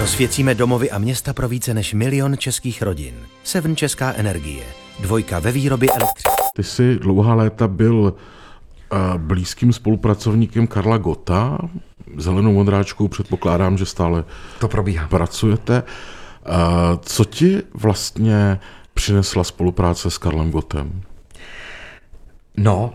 Osvěcíme domovy a města pro více než 1 000 000 českých rodin. Seven Česká energie. 2 ve výrobě elektřiny. Ty jsi dlouhá léta byl blízkým spolupracovníkem Karla Gotta. Zelenou modráčkou předpokládám, že stále to probíhá. Pracujete. Co ti vlastně přinesla spolupráce s Karlem Gottem? No,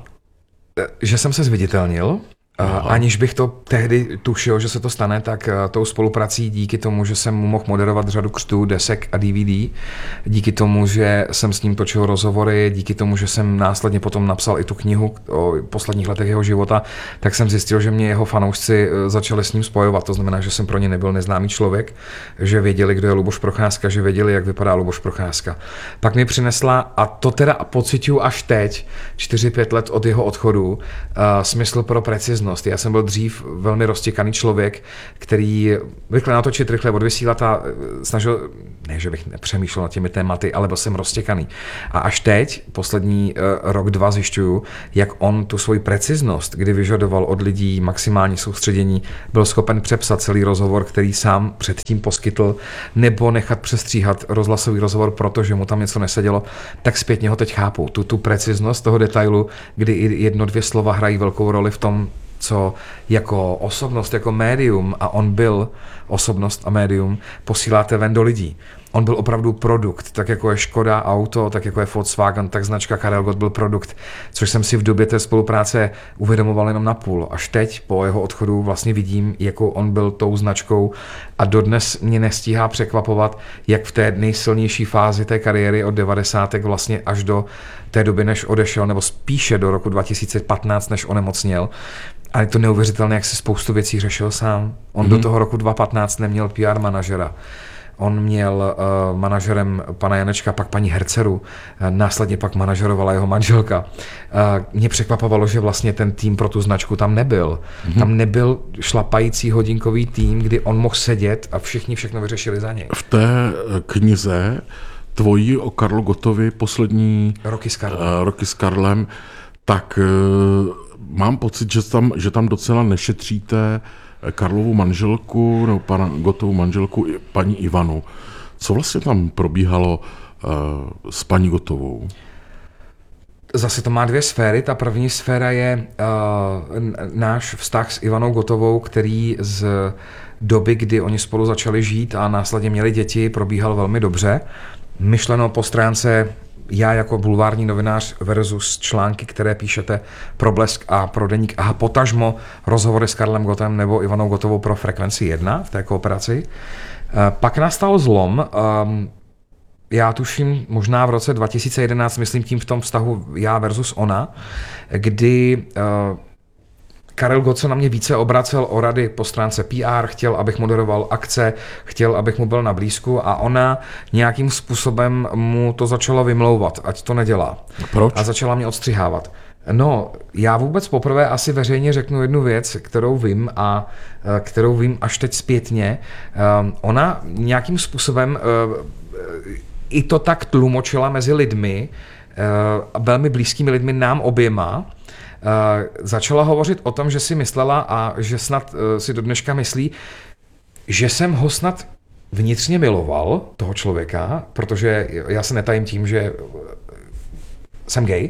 že jsem se zviditelnil, aniž bych to tehdy tušil, že se to stane, tak tou spoluprací díky tomu, že jsem mu mohl moderovat řadu křtů, desek a DVD, díky tomu, že jsem s ním točil rozhovory, díky tomu, že jsem následně potom napsal i tu knihu o posledních letech jeho života, tak jsem zjistil, že mě jeho fanoušci začali s ním spojovat. To znamená, že jsem pro ně nebyl neznámý člověk, že věděli, kdo je Luboš Procházka, že věděli, jak vypadá Luboš Procházka. Pak mi přinesla, a to teda pociťuju až teď, 4-5 let od jeho odchodu, smysl pro preciznost. Já jsem byl dřív velmi roztěkaný člověk, který rychle natočit, rychle odvysílat a snažil, ne, že bych nepřemýšlel nad těmi tématy, ale byl jsem roztěkaný. A až teď, poslední rok, 2 zjišťuju, jak on tu svoji preciznost, kdy vyžadoval od lidí maximální soustředění, byl schopen přepsat celý rozhovor, který sám předtím poskytl, nebo nechat přestříhat rozhlasový rozhovor, protože mu tam něco nesedělo, tak zpětně ho teď chápu. Tu preciznost toho detailu, kdy i 1-2 slova hrají velkou roli v tom, co jako osobnost, jako médium, a on byl osobnost a médium, posíláte ven do lidí. On byl opravdu produkt, tak jako je Škoda auto, tak jako je Volkswagen, tak značka Karel Gott byl produkt, což jsem si v době té spolupráce uvědomoval jenom napůl. Až teď po jeho odchodu vlastně vidím, jakou on byl tou značkou, a dodnes mě nestíhá překvapovat, jak v té nejsilnější fázi té kariéry od 90. vlastně až do té doby, než odešel, nebo spíše do roku 2015, než onemocněl. A je to neuvěřitelné, jak si spoustu věcí řešil sám. On do toho roku 2015 neměl PR manažera. On měl manažerem pana Janečka, pak paní Herceru, následně pak manažerovala jeho manželka. Mě překvapovalo, že vlastně ten tým pro tu značku tam nebyl. Tam nebyl šlapající hodinkový tým, kdy on mohl sedět a všichni všechno vyřešili za něj. V té knize tvojí o Karlu Gottovi poslední roky s Karlem, tak mám pocit, že tam docela nešetříte Karlovu manželku nebo pana Gottovu manželku, paní Ivanu. Co vlastně tam probíhalo s paní Gottovou? Zase to má 2 sféry. Ta první sféra je náš vztah s Ivanou Gottovou, který z doby, kdy oni spolu začali žít a následně měli děti, probíhal velmi dobře. Myšleno po stránce já jako bulvární novinář versus články, které píšete pro Blesk a pro Deník a potažmo rozhovory s Karlem Gottem nebo Ivanou Gottovou pro Frekvenci 1 v té kooperaci. Pak nastal zlom, já tuším možná v roce 2011, myslím tím v tom vztahu já versus ona, kdy Karel Gott se na mě více obracel o rady po stránce PR, chtěl, abych moderoval akce, chtěl, abych mu byl na blízku, a ona nějakým způsobem mu to začala vymlouvat, ať to nedělá. Proč? A začala mě odstřihávat. No, já vůbec poprvé asi veřejně řeknu jednu věc, kterou vím a kterou vím až teď zpětně. Ona nějakým způsobem i to tak tlumočila mezi lidmi, velmi blízkými lidmi nám oběma. Začala hovořit o tom, že si myslela a že snad si do dneška myslí, že jsem ho snad vnitřně miloval, toho člověka, protože já se netajím tím, že jsem gay.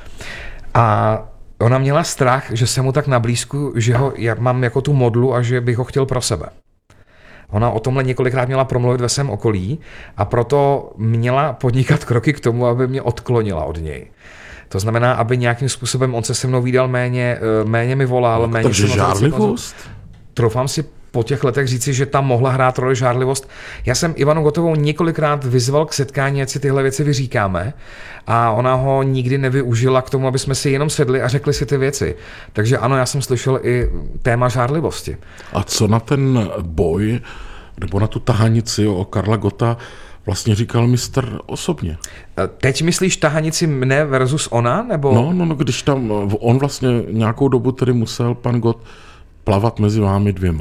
A ona měla strach, že jsem mu tak na blízku, že ho mám jako tu modlu a že bych ho chtěl pro sebe. Ona o tomhle několikrát měla promluvit ve svém okolí a proto měla podnikat kroky k tomu, aby mě odklonila od něj. To znamená, aby nějakým způsobem on se se mnou vídal méně mi volal, méně... Takže žárlivost? Troufám si po těch letech říci, že tam mohla hrát roli žárlivost. Já jsem Ivanu Gottovou několikrát vyzval k setkání, ať si tyhle věci vyříkáme, a ona ho nikdy nevyužila k tomu, aby jsme si jenom sedli a řekli si ty věci. Takže ano, já jsem slyšel i téma žárlivosti. A co na ten boj, nebo na tu tahanici o Karla Gotta vlastně říkal mistr osobně? Teď myslíš tahanici mne versus ona, nebo? No, když tam on vlastně nějakou dobu tedy musel pan Gott plavat mezi vámi 2.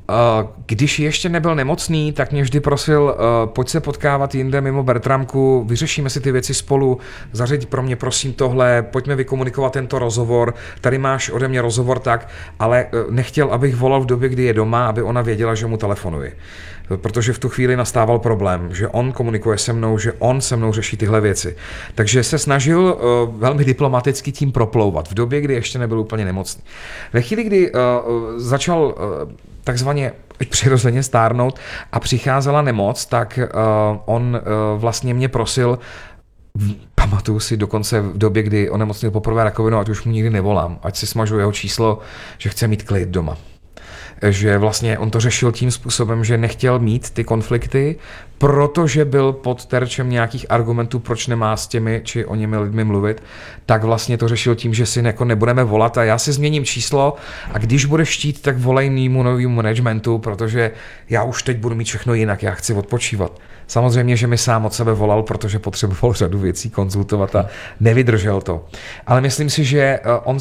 Když ještě nebyl nemocný, tak mě vždy prosil, pojď se potkávat jinde mimo Bertramku, vyřešíme si ty věci spolu, zařiď pro mě prosím tohle, pojďme vykomunikovat tento rozhovor, tady máš ode mě rozhovor tak, ale nechtěl, abych volal v době, kdy je doma, aby ona věděla, že mu telefonuji. Protože v tu chvíli nastával problém, že on komunikuje se mnou, že on se mnou řeší tyhle věci. Takže se snažil velmi diplomaticky tím proplouvat v době, kdy ještě nebyl úplně nemocný. Ve chvíli, kdy začal takzvaně přirozeně stárnout a přicházela nemoc, tak on vlastně mě prosil, pamatuju si dokonce v době, kdy onemocnil poprvé rakovinou, ať už mu nikdy nevolám, ať si smažu jeho číslo, že chce mít klid doma. Že vlastně on to řešil tím způsobem, že nechtěl mít ty konflikty, protože byl pod terčem nějakých argumentů, proč nemá s těmi či o němi lidmi mluvit, tak vlastně to řešil tím, že si jako nebudeme volat a já si změním číslo a když budeš chtít, tak volej mýmu novému managementu, protože já už teď budu mít všechno jinak, já chci odpočívat. Samozřejmě, že mi sám od sebe volal, protože potřeboval řadu věcí konzultovat a nevydržel to. Ale myslím si, že on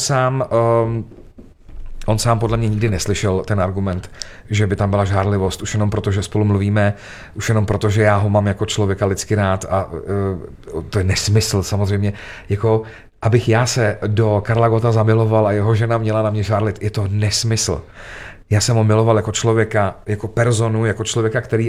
sám podle mě nikdy neslyšel ten argument, že by tam byla žárlivost, už jenom proto, že spolu mluvíme, už jenom proto, že já ho mám jako člověka lidsky rád a to je nesmysl samozřejmě, jako abych já se do Karla Gotta zamiloval a jeho žena měla na mě žárlit, je to nesmysl. Já jsem ho miloval jako člověka, jako personu, jako člověka, který